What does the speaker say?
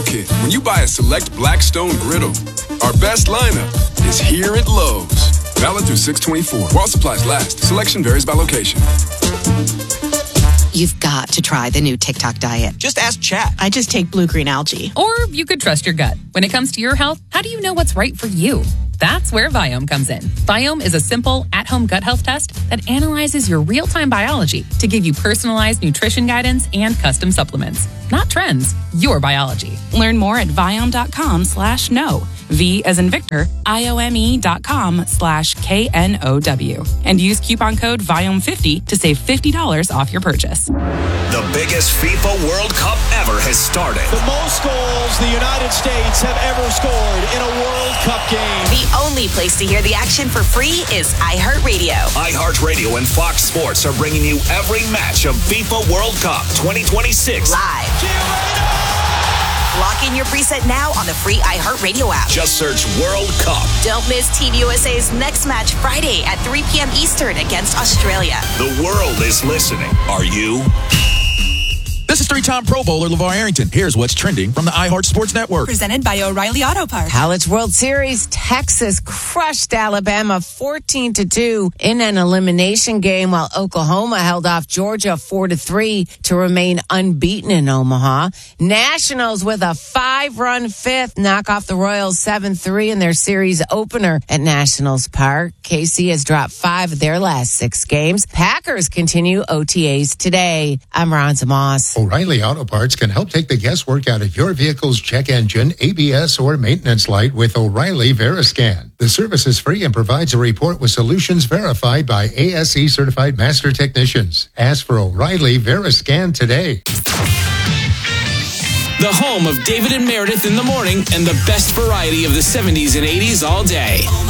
kit when you buy a select Blackstone griddle. Our best lineup is here at Lowe's. Valid through 6/24. While supplies last. Selection varies by location. You've got to try the new TikTok diet. Just ask Chat. I just take blue-green algae. Or you could trust your gut. When it comes to your health, how do you know what's right for you? That's where Viome comes in. Viome is a simple, at-home gut health test that analyzes your real-time biology to give you personalized nutrition guidance and custom supplements. Not trends, your biology. Learn more at Viome.com/know. V as in Victor, IOME.com/KNOW. And use coupon code VIOME50 to save $50 off your purchase. The biggest FIFA World Cup ever has started. The most goals the United States have ever scored in a World Cup game. The only place to hear the action for free is iHeartRadio. iHeartRadio and Fox Sports are bringing you every match of FIFA World Cup 2026 live. Lock in your preset now on the free iHeartRadio app. Just search World Cup. Don't miss Team USA's next match Friday at 3 p.m. Eastern against Australia. The world is listening. Are you? This is three-time Pro Bowler LeVar Arrington. Here's what's trending from the iHeart Sports Network. Presented by O'Reilly Auto Parts. College World Series, Texas crushed Alabama 14-2 in an elimination game, while Oklahoma held off Georgia 4-3 to remain unbeaten in Omaha. Nationals with a 5-run fifth knock off the Royals 7-3 in their series opener at Nationals Park. KC has dropped 5 of their last 6 games. Packers continue OTAs today. I'm Ron Moss. O'Reilly Auto Parts can help take the guesswork out of your vehicle's check engine, ABS, or maintenance light with O'Reilly Veriscan. The service is free and provides a report with solutions verified by ASE certified master technicians. Ask for O'Reilly Veriscan today. The home of David and Meredith in the morning and the best variety of the 70s and 80s all day.